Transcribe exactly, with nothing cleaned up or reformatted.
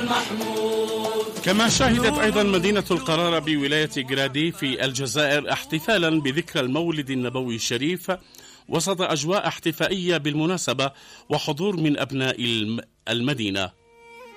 كما شهدت أيضا مدينة القرارة بولاية جرادي في الجزائر احتفالا بذكرى المولد النبوي الشريف وسط أجواء احتفائية بالمناسبة وحضور من أبناء المدينة.